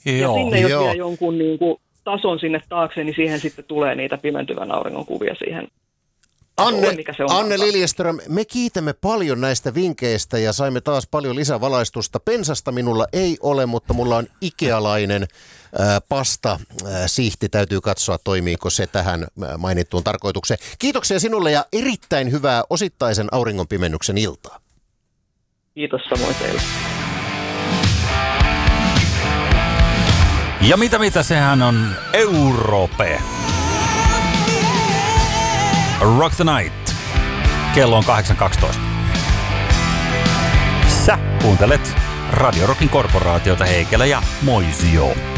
Ja sinne jos Joo. vie jonkun niin kuin tason sinne taakse, niin siihen sitten tulee niitä pimentyvän auringon kuvia siihen. Anne Liljeström, me kiitämme paljon näistä vinkkeistä ja saimme taas paljon lisävalaistusta. Pensasta minulla ei ole, mutta mulla on ikealainen pasta-sihti. Täytyy katsoa, toimiiko se tähän mainittuun tarkoitukseen. Kiitoksia sinulle ja erittäin hyvää osittaisen auringonpimennyksen iltaa. Kiitos samoin teille. Ja mitä, sehän on Europe. Rock the Night. Kello on 8.12. Sä kuuntelet Radio Rockin korporaatiota Heikelä ja Moisio.